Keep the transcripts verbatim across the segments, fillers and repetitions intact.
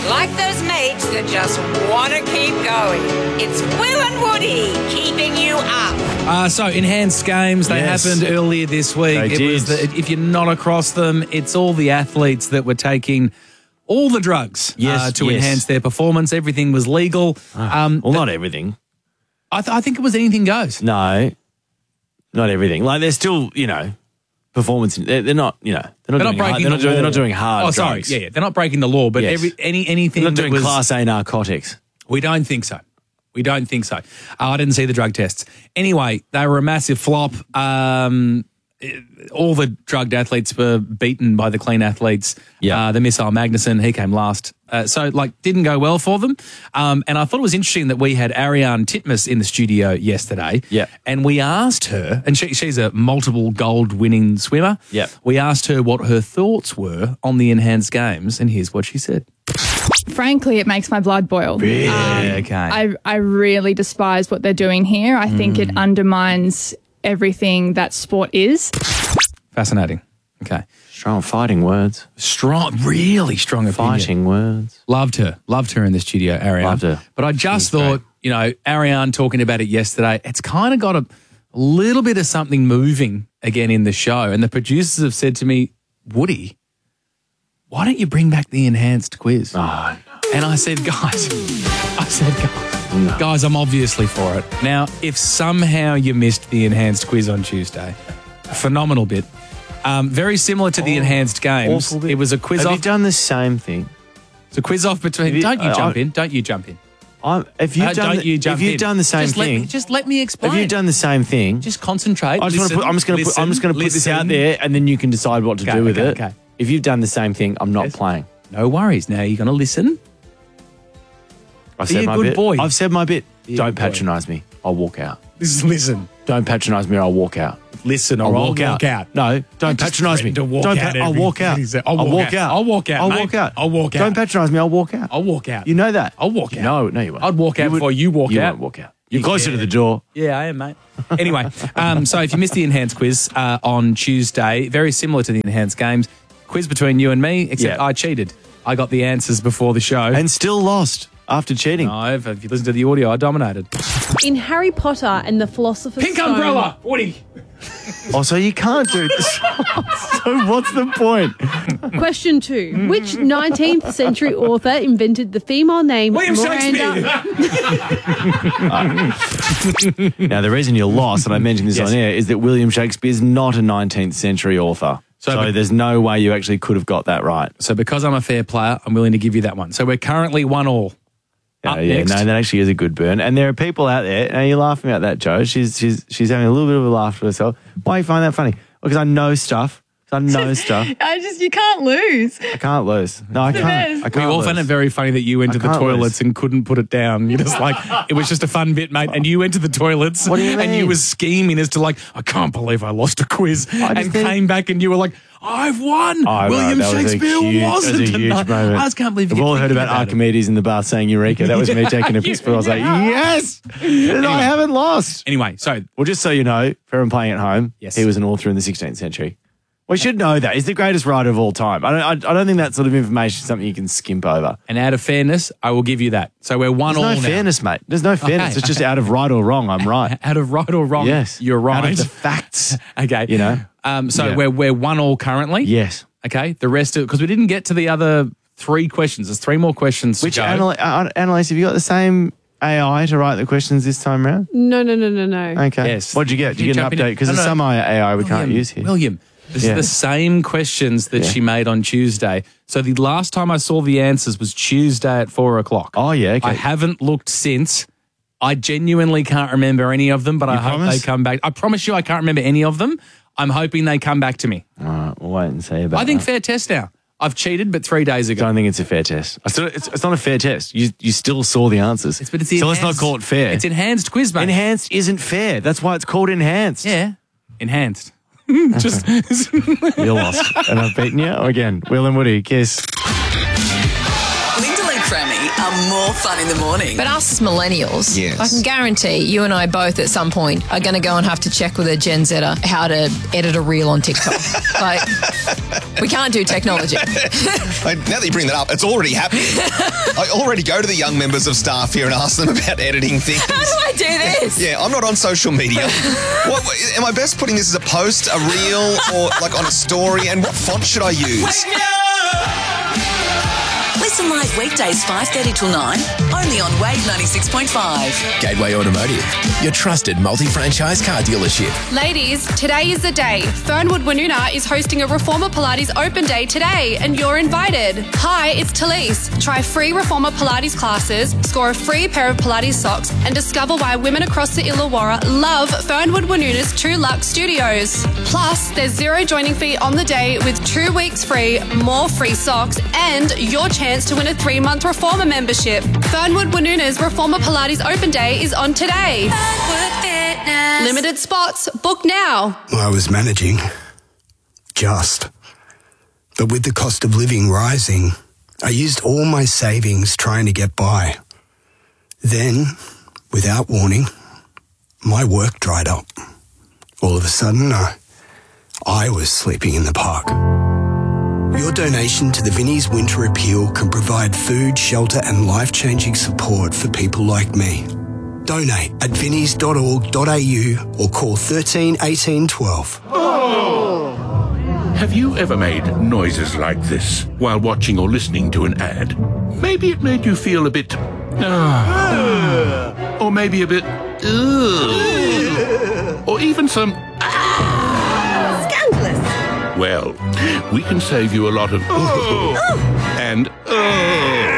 Like those mates that just want to keep going. It's Will and Woody keeping you up. Uh, so, enhanced games, they Yes. happened earlier this week. They it did. Was the, if you're not across them, it's all the athletes that were taking all the drugs Yes, uh, to yes. enhance their performance. Everything was legal. Um, Well, not everything. I, th- I think it was anything goes. No, not everything. Like, they're still, you know, performance. They're, they're not, you know, they're not, They're not doing, hard, breaking they're, the not doing, they're law. not doing hard Oh, sorry. drugs. Yeah, yeah, they're not breaking the law, but Yes. every any anything They're not that doing was, Class A narcotics. We don't think so. We don't think so. Uh, I didn't see the drug tests. Anyway, they were a massive flop. Um, all the drugged athletes were beaten by the clean athletes. Yeah. Uh, the Missile Magnuson, he came last. Uh, so, like, didn't go well for them. Um, and I thought it was interesting that we had Ariane Titmus in the studio yesterday. Yeah. And we asked her, and she, she's a multiple gold winning swimmer. Yeah. We asked her what her thoughts were on the enhanced games, and here's what she said. Frankly, it makes my blood boil. Yeah, okay. I, I really despise what they're doing here. I think it undermines everything that sport is. Fascinating. Okay. Strong fighting words. Strong, really strong opinion. Fighting words. Loved her. Loved her in the studio, Ariane. Loved her. But I just She was thought, great. you know, Ariane talking about it yesterday, it's kind of got a little bit of something moving again in the show. And the producers have said to me, Woody, why don't you bring back the enhanced quiz? Oh, And I said, guys, I said, guys, guys, I'm obviously for it. Now, if somehow you missed the enhanced quiz on Tuesday, a phenomenal bit. Um, very similar to the enhanced games. awful bit. It was a quiz Have off. you done the same thing? It's a quiz off between. Have you- don't you I- jump I- in? Don't you jump in? I'm, if you've Uh, done, don't the, you jump if you've in? done the same just Let thing, me, just let me explain. if you've done the same thing, just concentrate. I just want to listen, put, I'm just going to put, I'm just going to put this out listen. there, and then you can decide what to Okay, do with okay, it. okay. If you've done the same thing, I'm not Yes. playing. No worries. Now you're going to listen. I've Be said a my good bit. boy. I've said my bit. Be a Don't good boy. patronise me. I'll walk out. Just listen. Don't patronise me or I'll walk out. Listen, or I'll I'll walk out. out. No, don't just patronise me. threatened to walk Don't out I'll every- walk out. he said, I'll I'll walk walk out. out. I'll walk out, I'll mate. walk out. I'll walk out. Don't patronise me. I'll walk out. I'll walk out. You know that. I'll walk out. No, no, you won't. I'd walk out would- before you walk you out. won't walk out. You're You closer can. to the door. Yeah, I am, mate. Anyway, um, so if you missed the enhanced quiz uh, on Tuesday, very similar to the enhanced games, quiz between you and me, except Yeah. I cheated. I got the answers before the show. And still lost after cheating. no, if, if you listen to the audio, I dominated. In Harry Potter and the Philosopher's Pink Stone. umbrella, Woody. Oh, so you can't do this. So what's the point? Question two. Which nineteenth century author invented the female name William Miranda? Shakespeare. Now, the reason you're lost, and I mentioned this Yes. on air, is that William Shakespeare is not a nineteenth century author. So- So, there's no way you actually could have got that right. So because I'm a fair player, I'm willing to give you that one. So we're currently one all. Yeah, Up yeah, next. no, that actually is a good burn. And there are people out there, and you're laughing about that, Joe. She's she's she's having a little bit of a laugh to herself. Why do you find that funny? Because I know stuff. 'Cause I know stuff. I just, you can't lose. I can't lose. No, I can't. best. I We can't all lose. found it very funny that you went I to the can't toilets lose. and couldn't put it down. You're just like, it was just a fun bit, mate. And you went to the toilets What do you and you mean? were scheming as to like, I can't believe I lost a quiz. I And just think- came back and you were like, I've won. Oh, William right, that was a Shakespeare huge, wasn't. That was a huge tonight. moment. I just can't believe you We've all kept heard thinking about about it. Archimedes in the bath saying Eureka. That was me taking a piss, but I was like, yes, I haven't lost. Anyway, so Well, just so you know, for everyone playing at home, Yes. he was an author in the sixteenth century. We should know that. He's the greatest writer of all time. I don't, I, I don't think that sort of information is something you can skimp over. and out of fairness, I will give you that. So we're one There's all no now. fairness, mate. There's no fairness. Okay, It's just okay. out of right or wrong. I'm right. Out of right or wrong, Yes. you're right. Out of the facts. Okay. You know? Um, so Yeah. we're, we're one all currently. Yes. Okay. The rest of, because we didn't get to the other three questions. There's three more questions. Which, to go. Annalise, uh, Annalise, have you got the same A I to write the questions this time around? No, no, no, no, no. Okay. Yes. What'd you get? Did you, You get an jump in- update? Because No, there's no. some A I we can't William, use here. William, this Yeah. is the same questions that Yeah. she made on Tuesday. So the last time I saw the answers was Tuesday at four o'clock. Oh, yeah, okay. I haven't looked since. I genuinely can't remember any of them, but I hope promise? they come back. I promise you I can't remember any of them. I'm hoping they come back to me. All right, we'll wait and see about I think that. fair test now. I've cheated, but three days I ago. don't think it's a fair test. I still, it's, it's not a fair test. You you still saw the answers. It's, but it's the so let's not enhanced- call it fair. It's enhanced quiz, mate. Enhanced isn't fair. That's why it's called enhanced. Yeah, enhanced. Just You're lost. And I've beaten you again. Will and Woody, kiss. Linda Lee Cremmy are more fun in the morning. But us as millennials, Yes. I can guarantee you and I both at some point are going to go and have to check with a Gen Zer how to edit a reel on TikTok. Like, we can't do technology. Like, now that you bring that up, it's already happening. I already go to the young members of staff here and ask them about editing things. How do I do this? Yeah, I'm not on social media. What, what- am I best putting this as a post, a reel, or like on a story? And what font should I use? Listen live weekdays five thirty till nine, only on Wave ninety-six point five. Gateway Automotive, your trusted multi-franchise car dealership. Ladies, today is the day. Fernwood Woonona is hosting a Reformer Pilates Open Day today, and you're invited. Hi, it's Talise. Try free Reformer Pilates classes, score a free pair of Pilates socks, and discover why women across the Illawarra love Fernwood Woonona's True Luxe Studios. Plus, there's zero joining fee on the day with two weeks free, more free socks, and your chance to win a three-month Reformer membership. Fernwood Woonona's Reformer Pilates Open Day is on today. Limited spots. Book now. I was managing. Just. But with the cost of living rising, I used all my savings trying to get by. Then, without warning, my work dried up. All of a sudden, I, I was sleeping in the park. Your donation to the Vinnie's Winter Appeal can provide food, shelter and life-changing support for people like me. Donate at vinnies dot org dot a u or call thirteen eighteen twelve. Have you ever made noises like this while watching or listening to an ad? Maybe it made you feel a bit... Uh, or maybe a bit... Uh, or even some... Scandalous. Well, we can save you a lot of... Oh. and... Uh.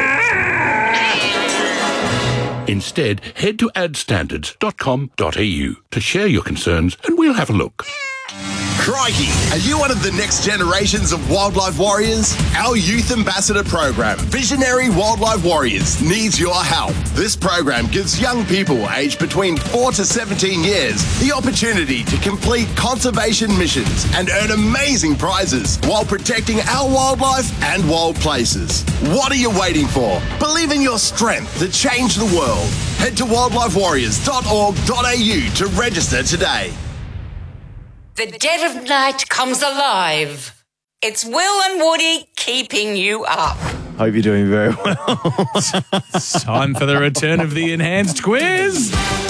Instead, head to ad standards dot com dot a u to share your concerns and we'll have a look. Crikey, are you one of the next generations of wildlife warriors? Our youth ambassador program, Visionary Wildlife Warriors, needs your help. This program gives young people aged between four to seventeen years the opportunity to complete conservation missions and earn amazing prizes while protecting our wildlife and wild places. What are you waiting for? Believe in your strength to change the world. Head to wildlife warriors dot org dot a u to register today. The dead of night comes alive. It's Will and Woody keeping you up. Hope you're doing very well. It's time for the return of the enhanced quiz.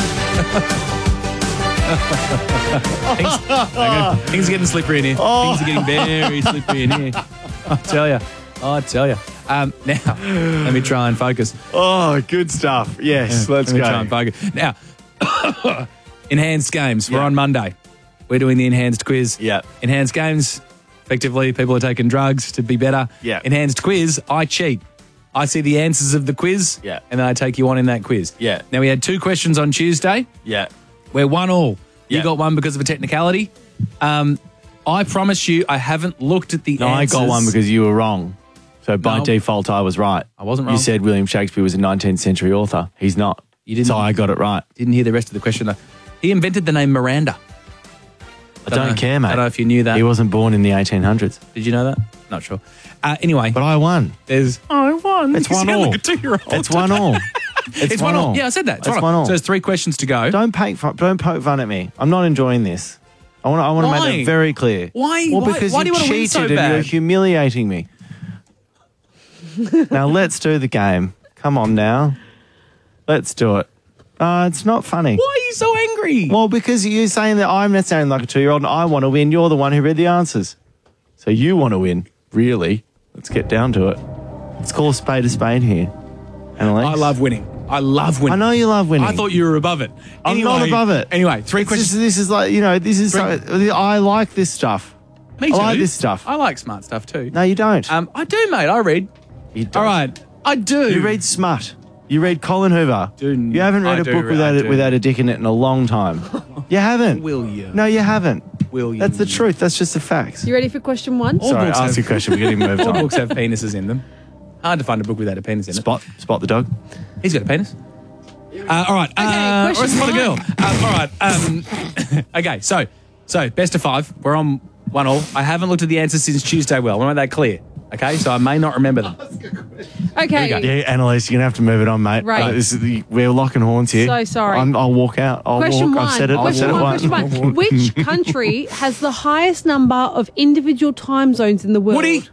things, are things are getting slippery in here. Oh. Things are getting very slippery in here. I tell you. I tell you. Um, now, let me try and focus. Oh, good stuff. Yes, Yeah, let's let me go. try and focus. Now, enhanced games. We're Yeah. on Monday. We're doing the enhanced quiz. Yeah. Enhanced games. Effectively, people are taking drugs to be better. Yeah. Enhanced quiz. I cheat. I see the answers of the quiz. Yeah. And then I take you on in that quiz. Yeah. Now, we had two questions on Tuesday. Yeah. We're one all. You Yeah. got one because of a technicality. Um, I promise you, I haven't looked at the No, answers. I got one because you were wrong. So by No. default, I was right. I wasn't You wrong. said William Shakespeare was a nineteenth century author. He's not. You didn't- So I got it right. Didn't hear the rest of the question, though. He invented the name Miranda. I don't, know- care, mate. Don't know if you knew that. He wasn't born in the eighteen hundreds. Did you know that? Not sure. Uh, anyway, But I won. there's... I won. It's You one sound all. like a two-year-old. It's one all. It's, It's one all. Yeah, I said that. It's, one, all. So there's three questions to go. Don't poke fun, don't poke fun at me. I'm not enjoying this. I want to I want to Why? make that very clear. Why? Well, Why- because why do you you wanna win cheated so and you're bad? humiliating me. Now let's do the game. Come on now. Let's do it. Uh, it's not funny. Why are you so angry? Well, because you're saying that I'm not sounding like a two-year-old and I want to win. You're the one who read the answers. So you want to win, really. Let's get down to it. Let's call a spade a spade here. Annalise? I love winning. I love winning. I know you love winning. I thought you were above it. I'm Anyway- not above it. Anyway, three It's questions. just- this is like, you know, this is, so, I like this stuff. Me too. I like this stuff. I like smart stuff too. No, you don't. Um, I do, mate. I read. You don't. All right. I do. You read smut. You read Colin Hoover. Dude, you haven't read I a do book read- without I a, do. without a dick in it in a long time. You haven't. Will you? No, you haven't. Will you? That's the truth. That's just the facts. You ready for question one? All Sorry, books ask have- your question. We're getting moved All on. books have penises in them. Hard to find a book without a penis in it. Spot, spot the dog. He's got a penis. Uh, all right. uh, or question it's not a one. girl. Um, all right. Um, okay. So, so best of five. We're on one all. I haven't looked at the answers since Tuesday. Well, I want to make that clear. Okay, so I may not remember them. Okay. Yeah, Annalise, you're going to have to move it on, mate. Right. Uh, this is the, we're locking horns here. So sorry. I'm, I'll walk out. I'll Question walk. one. I've said it. I've Question said one. it Question once. one. Which country has the highest number of individual time zones in the world? Woody.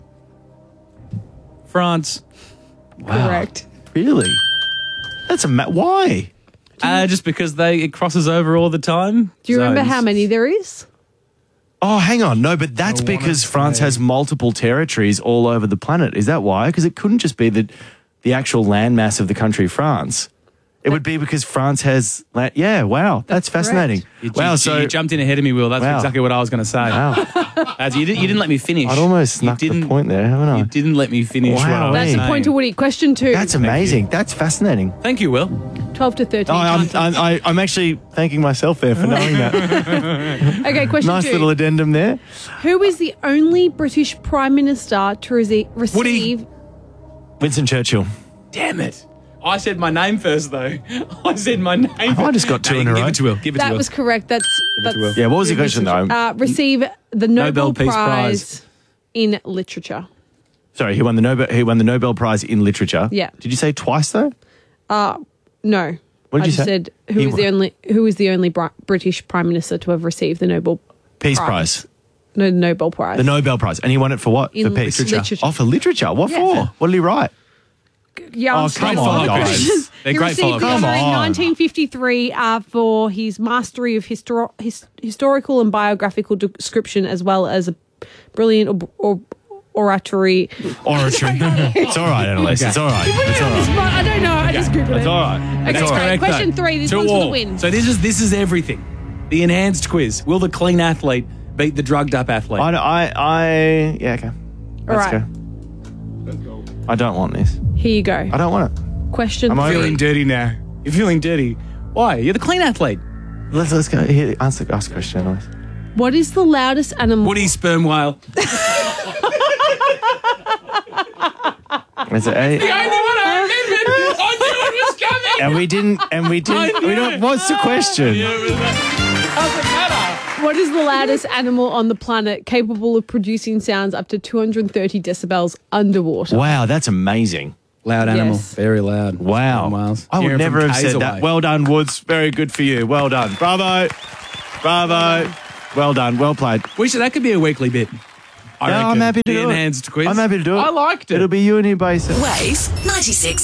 France. Correct. Really? That's a ma- why? Uh, just because they it crosses over all the time. Do you remember Zones. how many there is? Oh, hang on. No, but that's because France has multiple territories all over the planet. Is that why? Because it couldn't just be the the actual landmass of the country France. It would be because France has land. Yeah, wow. That's, fascinating. You, wow, you, so you jumped in ahead of me, Will. That's Wow. exactly what I was going to say. Wow. As you, didn't, you didn't let me finish. I'd almost snuck the didn't- point there, haven't I? You didn't let me finish Wow. what I was That's a saying. point to Woody. Question two. That's amazing. That's fascinating. Thank you, Will. twelve to thirteen. Oh, I'm, times. I'm, I- I'm actually thanking myself there for knowing that. Okay, question Nice two. little addendum there. Who is the only British Prime Minister to rece- receive... Winston Churchill. Damn it. I said my name first, though. I said my name. I just got two No, in a Give row. it to Will. Give it to That Will. was correct. That's... that's Yeah, what was the question though? uh, receive the Nobel, Nobel Peace Prize, Prize. in Literature. Sorry, he won the Nobel. He won the Nobel Prize in Literature. Yeah. Did you say twice though? Uh, no. What did I you just say? said who He is the won- only who is the only Bri- British Prime Minister to have received the Nobel Peace Prize. No, the Nobel Prize. The Nobel Prize, and he won it for what? In for peace. literature. Literature. Oh, for literature. What Yeah. for? What did he write? Yeah, Oh, I'm come sorry. on, guys. Questions. They're He great received follow-up the questions. honour in Come on. nineteen fifty-three uh, for his mastery of histor- his- historical and biographical description, as well as a brilliant or- or- oratory. Oratory. It's all right, Annalise. It's all right. You put me It's all on the right. spot. I don't know. I just googled It's it. all right. Okay, It's all great. right. Question three. This Two one's for the all. win. So this is this is everything. The enhanced quiz. Will the clean athlete beat the drugged up athlete? I, I, I, yeah, okay. All Let's right. go. I don't want this. Here you go. I don't want it. Question I'm over feeling it. dirty now. You're feeling dirty. Why? You're the clean athlete. Let's let's go. Here, answer ask a question, Annalise. What is the loudest animal? Woody sperm whale. Is it A? The only one I remembered. I knew it was coming. And we didn't. And we I didn't. We knew don't. it. What's the question? Yeah, it was that. Doesn't matter. What is the loudest animal on the planet capable of producing sounds up to two hundred thirty decibels underwater? Wow, that's amazing. Loud animal. Yes. Very loud. Wow. Sperm whales. I would Hearing never from have said K's that. away. Well done, Woods. Very good for you. Well done. Bravo. Bravo. Well done. Well played. We should, that could be a weekly bit. I Yeah, I'm reckon. happy to the do it. enhanced quiz. I'm happy to do it. I liked it. It'll be you and your basis. Wave ninety-six